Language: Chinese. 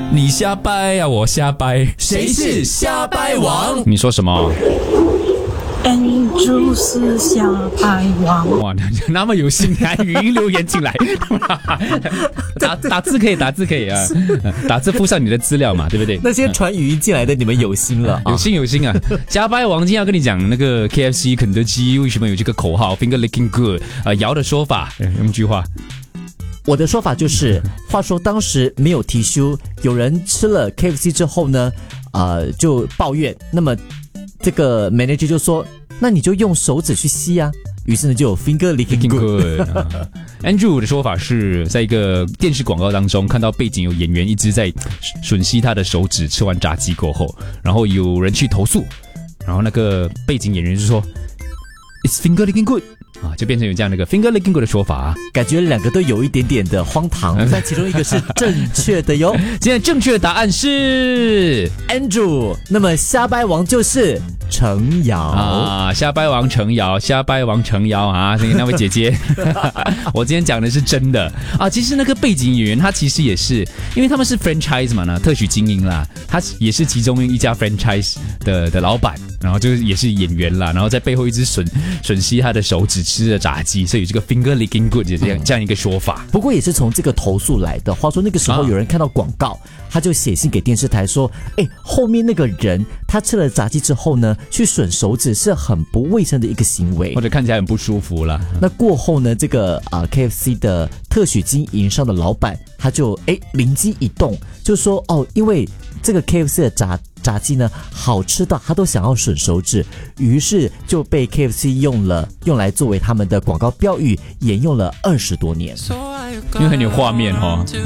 你瞎掰呀，我瞎掰， 谁是瞎掰王？ 你说什么？ Andrew 是瞎掰王。 哇，那么有心，还语音留言进来，打字可以，打字可以啊，打字附上你的资料嘛，对不对？ 那些传语音进来的，你们有心了， 有心啊！瞎掰王今天要跟你讲那个 KFC 肯德基为什么有这个口号 Finger Licking Good 姚的说法，用句话。 我的说法就是，话说当时没有提修，有人吃了 KFC 之后呢，就抱怨，那么这个 manager 就说，那你就用手指去吸啊。于是呢，就有 finger licking good。Andrew 的说法是在一个电视广告当中看到背景有演员一直在吮吸他的手指，吃完炸鸡过后，然后有人去投诉，然后那个背景演员就说 It's finger licking good。就变成有这样的一个 finger licking good 的说法感觉两个都有一点点的荒唐，但其中一个是正确的哟。 今天正确的答案是 Andrew， 那么瞎掰王就是程瑶瞎掰王程瑶，瞎掰王程瑶那位姐姐，我今天讲的是真的其实那个背景演员他其实也是，因为他们是 franchise 嘛呢，特许经营啦，他也是其中一家 franchise 的老板，然后就是也是演员啦，然后在背后一直吮吸他的手指吃的炸鸡，所以有这个 finger licking good 这样一个说法。 不过也是从这个投诉来的。话说那个时候有人看到广告，他就写信给电视台说，后面那个人他吃了炸鸡之后呢，去吮手指是很不卫生的一个行为， 或者看起来很不舒服啦。 那过后呢，这个KFC 的特许经营商的老板他就灵机一动，就说因为这个 KFC 的炸鸡呢好吃到他都想要吮手指，于是就被 KFC 用来作为他们的广告标语，沿用了20多年。 因为很有画面